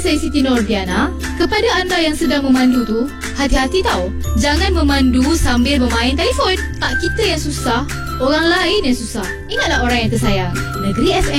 saya Siti Nordiana. Kepada anda yang sedang memandu tu, hati-hati tau. Jangan memandu sambil bermain telefon. Tak kita yang susah, orang lain yang susah. Ingatlah orang yang tersayang. Negeri FM